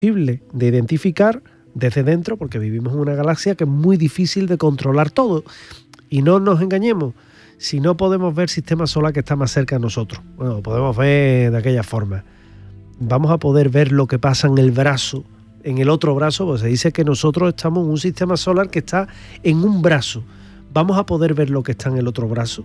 de identificar desde dentro, porque vivimos en una galaxia que es muy difícil de controlar todo. Y no nos engañemos, si no podemos ver el sistema solar que está más cerca de nosotros, bueno, lo podemos ver de aquella forma, vamos a poder ver lo que pasa en el brazo, en el otro brazo, pues se dice que nosotros estamos en un sistema solar que está en un brazo. ¿Vamos a poder ver lo que está en el otro brazo?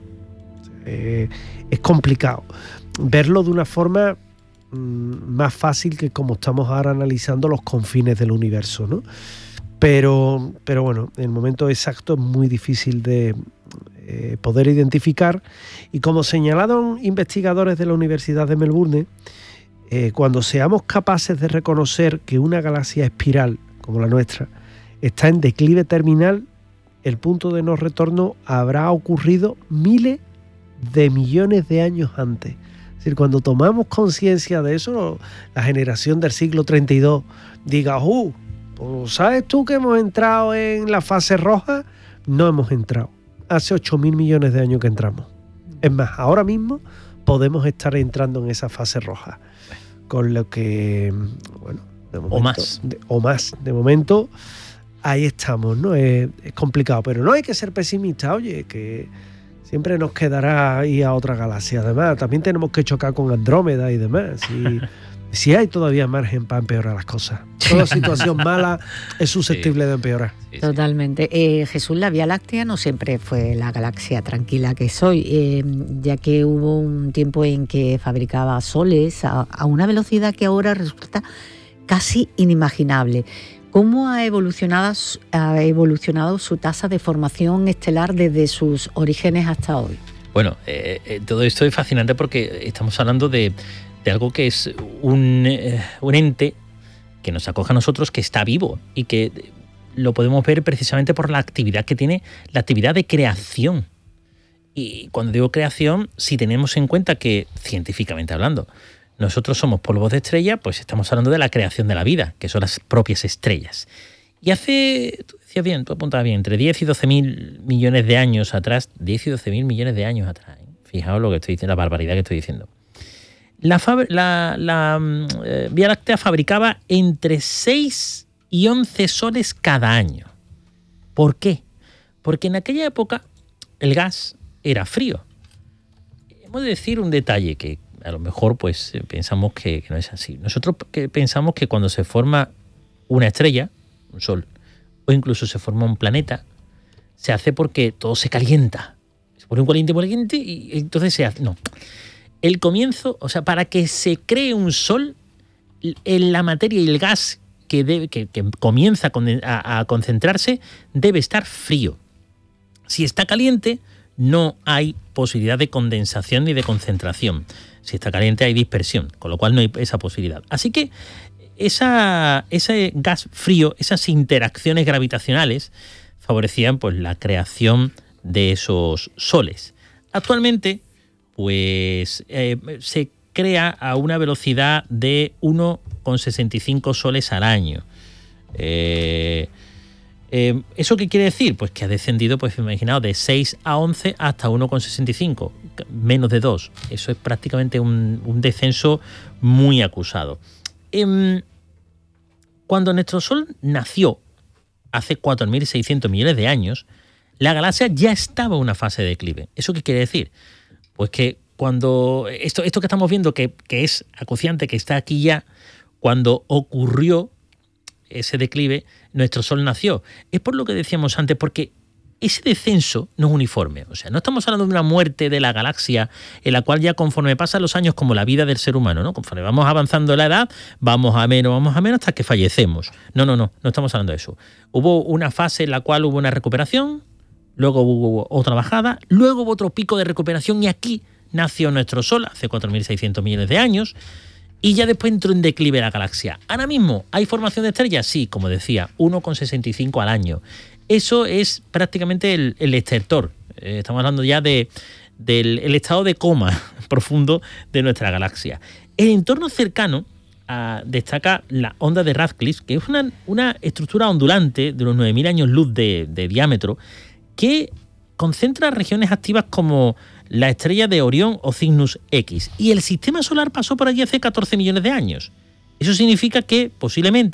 Es complicado. Verlo de una forma más fácil que como estamos ahora analizando los confines del universo, ¿no? Pero bueno, en el momento exacto es muy difícil de poder identificar. Y como señalaron investigadores de la Universidad de Melbourne, cuando seamos capaces de reconocer que una galaxia espiral, como la nuestra, está en declive terminal, el punto de no retorno habrá ocurrido miles de millones de años antes. Es decir, cuando tomamos conciencia de eso, la generación del siglo 32 diga, pues ¿sabes tú que hemos entrado en la fase roja? No hemos entrado. Hace 8.000 millones de años que entramos. Es más, ahora mismo podemos estar entrando en esa fase roja. Con lo que, bueno, de momento, o más. De momento, ahí estamos, ¿no? Es complicado, pero no hay que ser pesimista, oye, que siempre nos quedará ir a otra galaxia. Además, también tenemos que chocar con Andrómeda y demás. Si hay todavía margen para empeorar las cosas. Toda situación mala es susceptible de empeorar. Totalmente. Jesús, la Vía Láctea no siempre fue la galaxia tranquila que es hoy, ya que hubo un tiempo en que fabricaba soles a una velocidad que ahora resulta casi inimaginable. ¿Cómo ha evolucionado su tasa de formación estelar desde sus orígenes hasta hoy? Bueno, todo esto es fascinante porque estamos hablando de algo que es un ente que nos acoge a nosotros, que está vivo y que lo podemos ver precisamente por la actividad que tiene, la actividad de creación. Y cuando digo creación, si tenemos en cuenta que, científicamente hablando, nosotros somos polvos de estrella, pues estamos hablando de la creación de la vida, que son las propias estrellas. Y hace, tú decías bien, tú apuntabas bien, entre 10 y 12.000 millones de años atrás, 10 y 12.000 millones de años atrás, fijaos lo que estoy diciendo, la barbaridad que estoy diciendo. La Vía Láctea fabricaba entre 6 y 11 soles cada año. ¿Por qué? Porque en aquella época el gas era frío. Hemos de decir un detalle que a lo mejor pues pensamos que no es así. Nosotros pensamos que cuando se forma una estrella, un sol, o incluso se forma un planeta, se hace porque todo se calienta. Se pone un caliente y entonces se hace... No. El comienzo, o sea, para que se cree un sol, en la materia y el gas que comienza a concentrarse debe estar frío. Si está caliente, no hay posibilidad de condensación ni de concentración. Si está caliente hay dispersión, con lo cual no hay esa posibilidad. Así que ese gas frío, esas interacciones gravitacionales favorecían pues la creación de esos soles. Actualmente, pues se crea a una velocidad de 1,65 soles al año. ¿Eso qué quiere decir? Pues que ha descendido, pues imaginaos, de 6 a 11 hasta 1,65, menos de 2. Eso es prácticamente un descenso muy acusado. Cuando nuestro Sol nació, hace 4.600 millones de años, la galaxia ya estaba en una fase de declive. ¿Eso qué quiere decir? Pues que cuando esto que estamos viendo, que es acuciante, que está aquí ya, cuando ocurrió ese declive, nuestro Sol nació. Es por lo que decíamos antes, porque ese descenso no es uniforme. O sea, no estamos hablando de una muerte de la galaxia en la cual ya conforme pasan los años, como la vida del ser humano, ¿no? Conforme vamos avanzando en la edad, vamos a menos hasta que fallecemos. No estamos hablando de eso. Hubo una fase en la cual hubo una recuperación, luego hubo otra bajada, luego hubo otro pico de recuperación y aquí nació nuestro Sol hace 4.600 millones de años y ya después entró en declive la galaxia. Ahora mismo, ¿hay formación de estrellas? Sí, como decía, 1,65 al año. Eso es prácticamente el estertor. Estamos hablando ya del estado de coma profundo de nuestra galaxia. El entorno cercano destaca la onda de Radcliffe, que es una estructura ondulante de unos 9.000 años luz de diámetro, que concentra regiones activas como la estrella de Orión o Cygnus X. Y el sistema solar pasó por allí hace 14 millones de años. Eso significa que posiblemente